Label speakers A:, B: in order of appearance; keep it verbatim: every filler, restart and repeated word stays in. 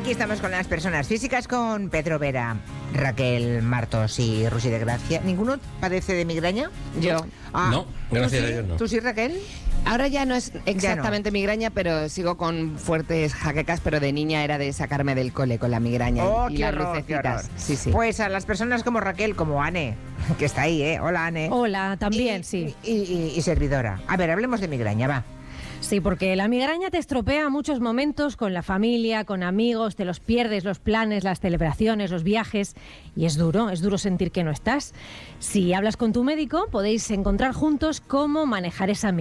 A: Aquí estamos con las personas físicas, con Pedro Vera, Raquel Martos y Rusi de Gracia. ¿Ninguno padece de migraña?
B: Yo.
A: Ah,
C: No, gracias
A: ¿tú sí?
C: a Dios no.
A: ¿Tú sí, Raquel?
B: Ahora ya no es exactamente
A: no.
B: migraña, pero sigo con fuertes jaquecas, pero de niña era de sacarme del cole con la migraña
A: Oh,
B: y
A: qué
B: las
A: horror, qué horror.
B: lucecitas. Sí, sí.
A: Pues a las personas como Raquel, como Ane, que está ahí, ¿eh? Hola, Ane.
D: Hola, también,
A: Y-
D: sí.
A: Y, y- y servidora. A ver, hablemos de migraña, va.
D: Sí, porque la migraña te estropea muchos momentos con la familia, con amigos, te los pierdes, los planes, las celebraciones, los viajes, y es duro, es duro sentir que no estás. Si hablas con tu médico, podéis encontrar juntos cómo manejar esa migraña.